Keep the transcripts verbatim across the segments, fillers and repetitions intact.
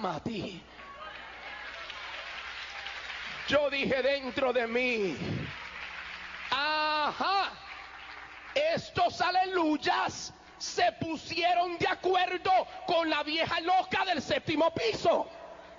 ama a ti. Yo dije dentro de mí, ajá, estos aleluyas se pusieron de acuerdo con la vieja loca del séptimo piso.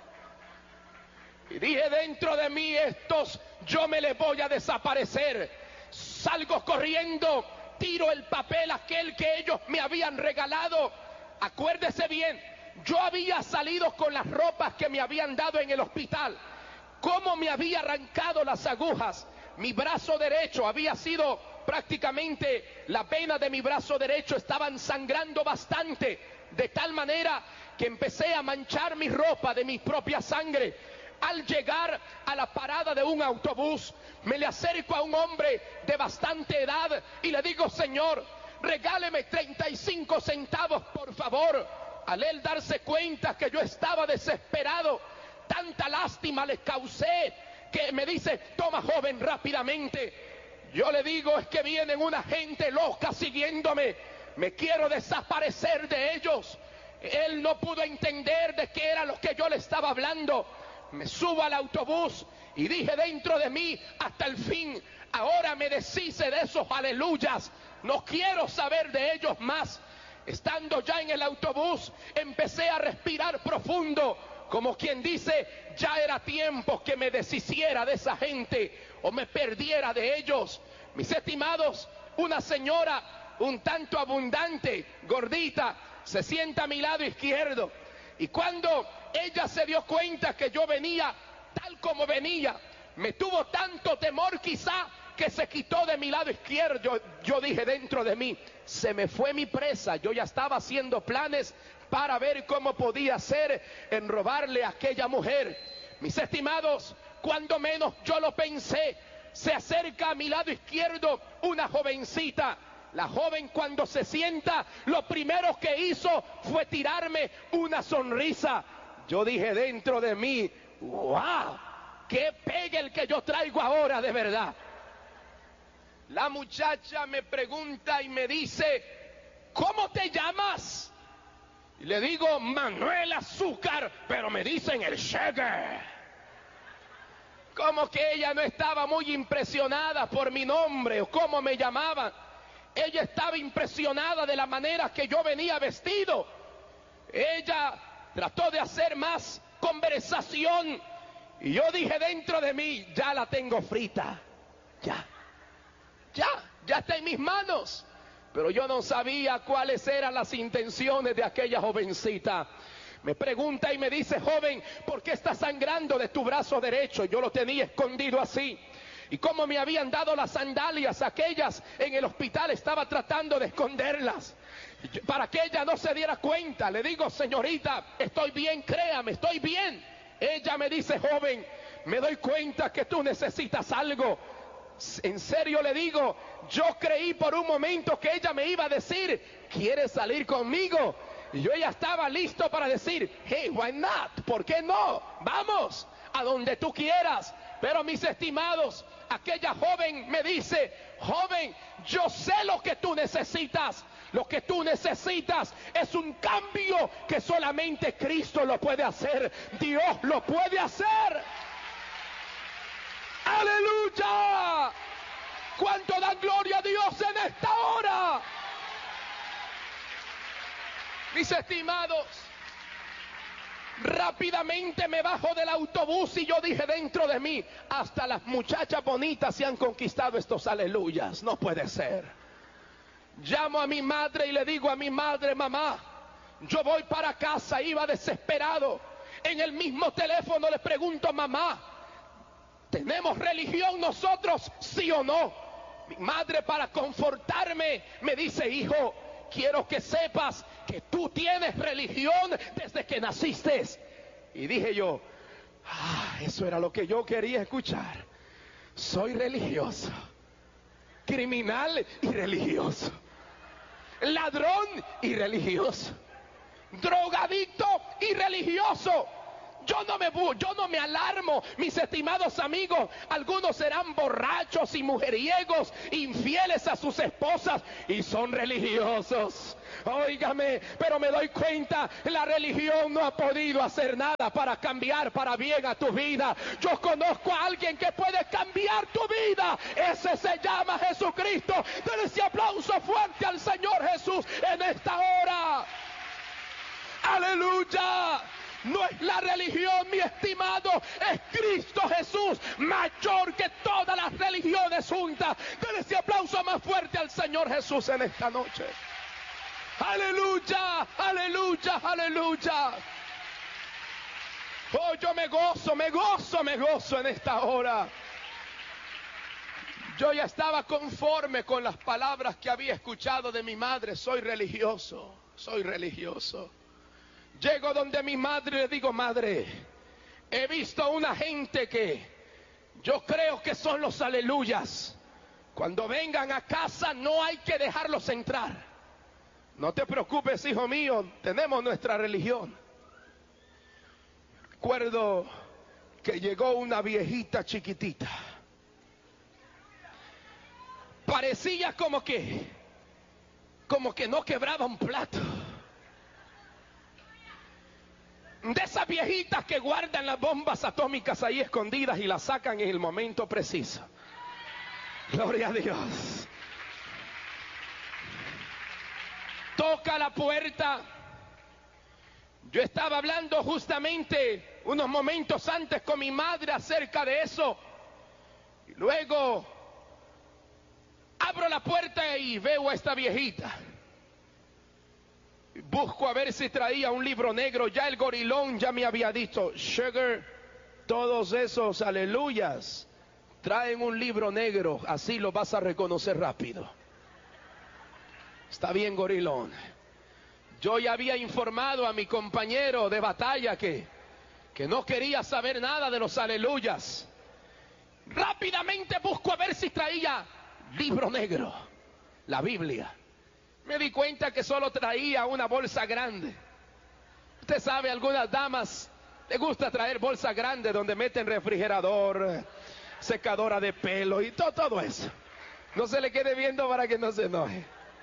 Y dije dentro de mí, estos yo me les voy a desaparecer. Salgo corriendo, tiro el papel aquel que ellos me habían regalado. Acuérdese bien, yo había salido con las ropas que me habían dado en el hospital. Cómo me había arrancado las agujas. Mi brazo derecho había sido prácticamente, la vena de mi brazo derecho estaban sangrando bastante, de tal manera que empecé a manchar mi ropa de mi propia sangre. Al llegar a la parada de un autobús, me le acerco a un hombre de bastante edad y le digo: señor, regáleme treinta y cinco centavos, por favor. Al él darse cuenta que yo estaba desesperado, tanta lástima le causé que me dice: toma, joven, rápidamente. Yo le digo: es que vienen una gente loca siguiéndome, me quiero desaparecer de ellos. Él no pudo entender de qué era lo que yo le estaba hablando. Me subo al autobús y dije dentro de mí: hasta el fin, ahora me deshice de esos aleluyas, no quiero saber de ellos más. Estando ya en el autobús, empecé a respirar profundo, como quien dice: ya era tiempo que me deshiciera de esa gente o me perdiera de ellos. Mis estimados, una señora un tanto abundante, gordita, se sienta a mi lado izquierdo, y cuando ella se dio cuenta que yo venía tal como venía, me tuvo tanto temor quizá que se quitó de mi lado izquierdo. Yo, yo dije dentro de mí: se me fue mi presa. Yo ya estaba haciendo planes para ver cómo podía hacer en robarle a aquella mujer. Mis estimados, cuando menos yo lo pensé, se acerca a mi lado izquierdo una jovencita. La joven, cuando se sienta, lo primero que hizo fue tirarme una sonrisa. Yo dije dentro de mí: ¡wow! ¡Qué pegue el que yo traigo ahora, de verdad! La muchacha me pregunta y me dice: ¿cómo te llamas? Y le digo: Manuel Azúcar, pero me dicen el Sugar. Como que ella no estaba muy impresionada por mi nombre o cómo me llamaban. Ella estaba impresionada de la manera que yo venía vestido. Ella trató de hacer más conversación y yo dije dentro de mí: ya la tengo frita. Ya, ya, ya está en mis manos. Pero yo no sabía cuáles eran las intenciones de aquella jovencita. Me pregunta y me dice: joven, ¿por qué estás sangrando de tu brazo derecho? Yo lo tenía escondido así. Y como me habían dado las sandalias aquellas en el hospital, estaba tratando de esconderlas para que ella no se diera cuenta. Le digo: señorita, estoy bien, créame, estoy bien. Ella me dice: joven, me doy cuenta que tú necesitas algo. En serio le digo, yo creí por un momento que ella me iba a decir: ¿quieres salir conmigo? Y yo ya estaba listo para decir: hey, why not? ¿Por qué no? Vamos a donde tú quieras. Pero mis estimados, aquella joven me dice: joven, yo sé lo que tú necesitas. Lo que tú necesitas es un cambio que solamente Cristo lo puede hacer. Dios lo puede hacer. ¡Aleluya! ¿Cuánto dan gloria a Dios en esta hora? Mis estimados, rápidamente me bajo del autobús y yo dije dentro de mí: hasta las muchachas bonitas se han conquistado estos aleluyas. No puede ser. Llamo a mi madre y le digo a mi madre: mamá, yo voy para casa. Iba desesperado. En el mismo teléfono le pregunto: mamá, ¿tenemos religión nosotros, sí o no? Mi madre, para confortarme, me dice: hijo, quiero que sepas que tú tienes religión desde que naciste. Y dije yo: ah, eso era lo que yo quería escuchar. Soy religioso, criminal y religioso, ladrón y religioso, drogadicto y religioso. Yo no me bu- yo no me alarmo, mis estimados amigos. Algunos serán borrachos y mujeriegos, infieles a sus esposas y son religiosos. Óigame, pero me doy cuenta, la religión no ha podido hacer nada para cambiar para bien a tu vida. Yo conozco a alguien que puede cambiar tu vida. Ese se llama Jesucristo. Denle ese aplauso fuerte al Señor Jesús en esta hora. Aleluya. No es la religión, mi estimado, es Cristo Jesús, mayor que todas las religiones juntas. Denle ese aplauso más fuerte al Señor Jesús en esta noche. Aleluya, aleluya, aleluya. Oh, yo me gozo, me gozo, me gozo en esta hora. Yo ya estaba conforme con las palabras que había escuchado de mi madre. Soy religioso, soy religioso. Llego donde mi madre y le digo: madre, he visto a una gente que yo creo que son los aleluyas. Cuando vengan a casa no hay que dejarlos entrar. No te preocupes, hijo mío, tenemos nuestra religión. Recuerdo que llegó una viejita chiquitita. Parecía como que, como que no quebraba un plato. De esas viejitas que guardan las bombas atómicas ahí escondidas y las sacan en el momento preciso. Gloria a Dios. Toca la puerta. Yo estaba hablando justamente unos momentos antes con mi madre acerca de eso. Y luego abro la puerta y veo a esta viejita. Busco a ver si traía un libro negro. Ya el gorilón ya me había dicho: Sugar, todos esos aleluyas traen un libro negro, así lo vas a reconocer rápido. Está bien, gorilón. Yo ya había informado a mi compañero de batalla que, que no quería saber nada de los aleluyas. Rápidamente busco a ver si traía libro negro, la Biblia. Me di cuenta que solo traía una bolsa grande. Usted sabe, algunas damas les gusta traer bolsa grande donde meten refrigerador, secadora de pelo y todo, todo eso. No se le quede viendo para que no se enoje.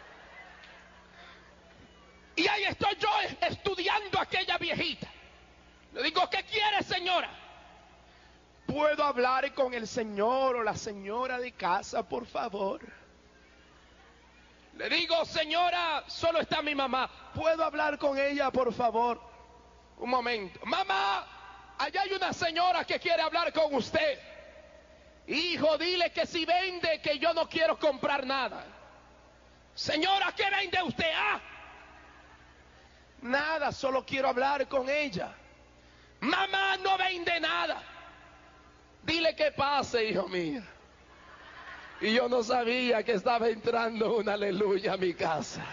Y ahí estoy yo estudiando a aquella viejita. Le digo: ¿qué quiere, señora? ¿Puedo hablar con el señor o la señora de casa, por favor? Le digo: señora, solo está mi mamá. ¿Puedo hablar con ella, por favor? Un momento. Mamá, allá hay una señora que quiere hablar con usted. Hijo, dile que si vende, que yo no quiero comprar nada. Señora, ¿qué vende usted? Ah, nada, solo quiero hablar con ella. Mamá, no vende nada. Dile que pase, hijo mío. Y yo no sabía que estaba entrando una aleluya a mi casa.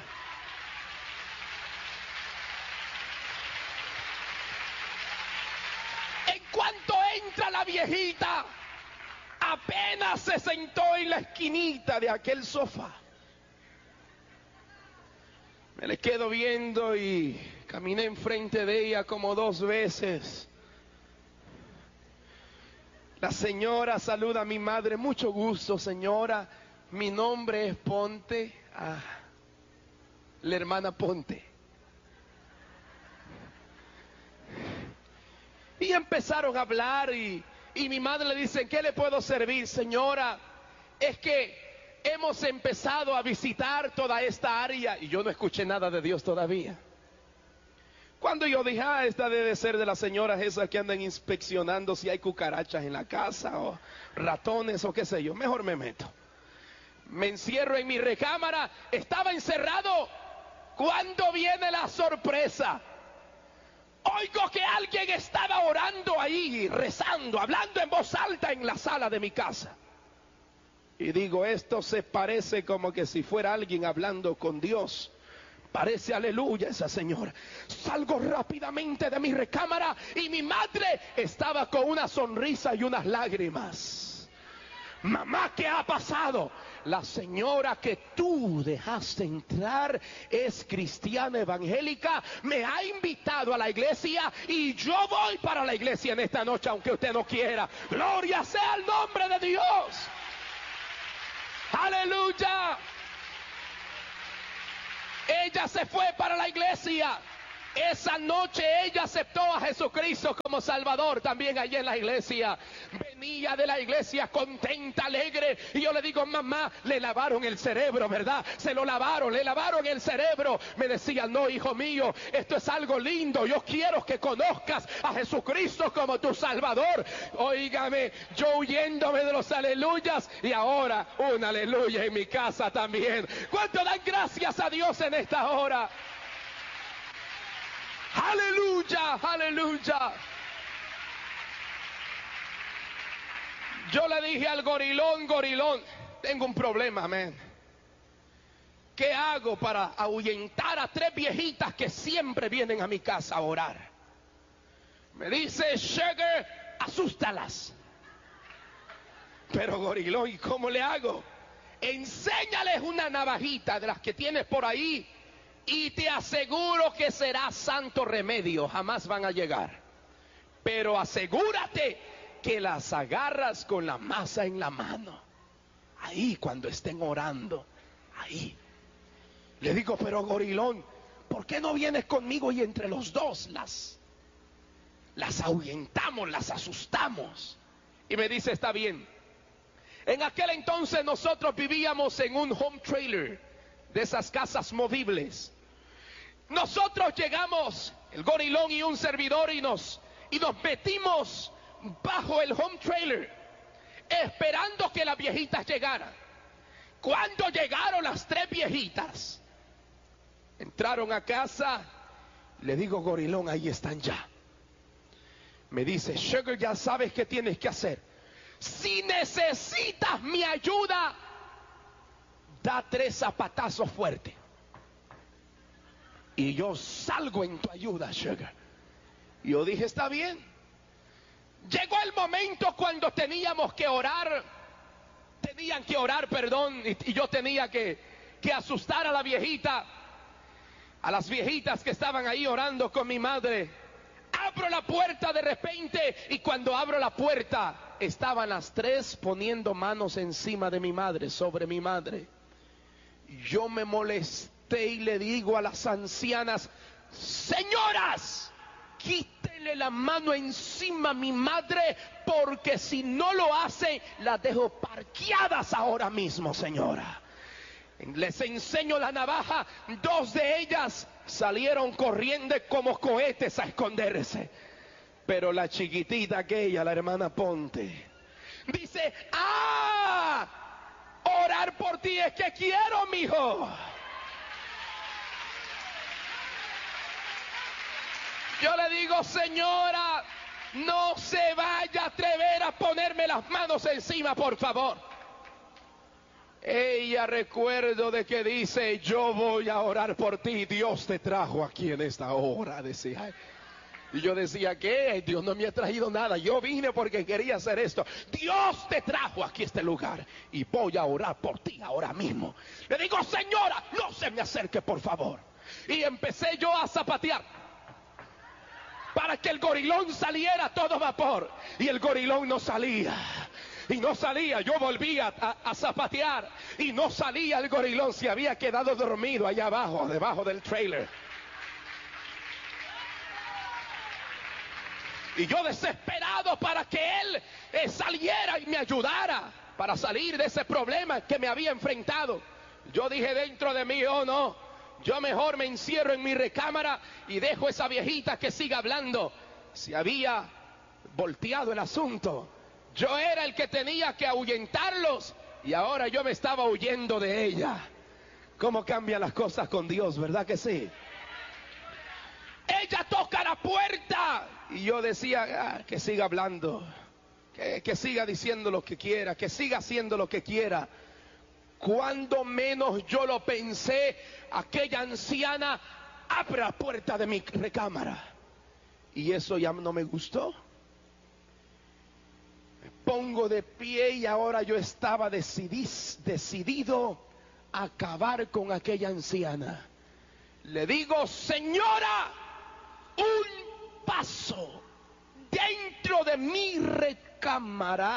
En cuanto entra la viejita, apenas se sentó en la esquinita de aquel sofá. Me le quedo viendo y caminé enfrente de ella como dos veces. La señora saluda a mi madre: mucho gusto, señora, mi nombre es Ponte. Ah, la hermana Ponte. Y empezaron a hablar y, y mi madre le dice: ¿qué le puedo servir, señora? Es que hemos empezado a visitar toda esta área. Y yo no escuché nada de Dios todavía. Cuando yo dije: ah, esta debe ser de las señoras esas que andan inspeccionando si hay cucarachas en la casa o ratones o qué sé yo, mejor me meto. Me encierro en mi recámara. Estaba encerrado cuando viene la sorpresa. Oigo que alguien estaba orando ahí, rezando, hablando en voz alta en la sala de mi casa. Y digo: esto se parece como que si fuera alguien hablando con Dios. Parece aleluya esa señora. Salgo rápidamente de mi recámara y mi madre estaba con una sonrisa y unas lágrimas. Mamá, ¿qué ha pasado? La señora que tú dejaste entrar es cristiana evangélica, me ha invitado a la iglesia y yo voy para la iglesia en esta noche aunque usted no quiera. Gloria sea el nombre de Dios. Aleluya. Ella se fue para la iglesia. Esa noche ella aceptó a Jesucristo como Salvador también allí en la iglesia. Venía de la iglesia contenta, alegre. Y yo le digo, mamá, le lavaron el cerebro, ¿verdad? Se lo lavaron, le lavaron el cerebro. Me decía, no, hijo mío, esto es algo lindo. Yo quiero que conozcas a Jesucristo como tu Salvador. Óigame, yo huyéndome de los aleluyas y ahora un aleluya en mi casa también. ¿Cuánto dan gracias a Dios en esta hora? Aleluya, aleluya. Yo le dije al gorilón, gorilón, tengo un problema, amén. ¿Qué hago para ahuyentar a tres viejitas que siempre vienen a mi casa a orar? Me dice, Sugar, asústalas. Pero gorilón, ¿y cómo le hago? Enséñales una navajita de las que tienes por ahí. Y te aseguro que será santo remedio, jamás van a llegar. Pero asegúrate que las agarras con la masa en la mano. Ahí cuando estén orando, ahí. Le digo, pero gorilón, ¿por qué no vienes conmigo y entre los dos las, las ahuyentamos, las asustamos? Y me dice, está bien. En aquel entonces nosotros vivíamos en un home trailer, de esas casas movibles. Nosotros llegamos, el gorilón y un servidor, y nos, y nos metimos bajo el home trailer, esperando que las viejitas llegaran. Cuando llegaron las tres viejitas, entraron a casa, le digo, gorilón, ahí están ya. Me dice, Sugar, ya sabes qué tienes que hacer. Si necesitas mi ayuda, da tres zapatazos fuertes. Y yo salgo en tu ayuda, Sugar. Y yo dije, está bien. Llegó el momento cuando teníamos que orar. Tenían que orar, perdón. Y, y yo tenía que, que asustar a la viejita. A las viejitas que estaban ahí orando con mi madre. Abro la puerta de repente. Y cuando abro la puerta, estaban las tres poniendo manos encima de mi madre, sobre mi madre. Yo me molesté y le digo a las ancianas, señoras, quítenle la mano encima a mi madre, porque si no lo hace, las dejo parqueadas ahora mismo, señora. Les enseño la navaja, dos de ellas salieron corriendo como cohetes a esconderse. Pero la chiquitita aquella, la hermana Ponte, dice, ¡ah! Orar por ti es que quiero, mijo. Yo le digo, señora, no se vaya a atrever a ponerme las manos encima, por favor. Ella, recuerdo de que dice, yo voy a orar por ti. Dios te trajo aquí en esta hora, decía. Y yo decía, ¿qué? Dios no me ha traído nada. Yo vine porque quería hacer esto. Dios te trajo aquí a este lugar y voy a orar por ti ahora mismo. Le digo, señora, no se me acerque, por favor. Y empecé yo a zapatear para que el gorilón saliera a todo vapor. Y el gorilón no salía. Y no salía. Yo volvía a, a zapatear y no salía el gorilón. Se había quedado dormido allá abajo, debajo del trailer. Y yo desesperado para que él eh, saliera y me ayudara para salir de ese problema que me había enfrentado. Yo dije dentro de mí, oh no, yo mejor me encierro en mi recámara y dejo a esa viejita que siga hablando. Se había volteado el asunto. Yo era el que tenía que ahuyentarlos y ahora yo me estaba huyendo de ella. ¿Cómo cambian las cosas con Dios, verdad que sí? Ella toca la puerta y yo decía, ah, que siga hablando, que, que siga diciendo lo que quiera, que siga haciendo lo que quiera. Cuando menos yo lo pensé, aquella anciana abre la puerta de mi recámara y eso ya no me gustó. Me pongo de pie y ahora yo estaba decidis, decidido a acabar con aquella anciana. Le digo: señora, un paso dentro de mi recámara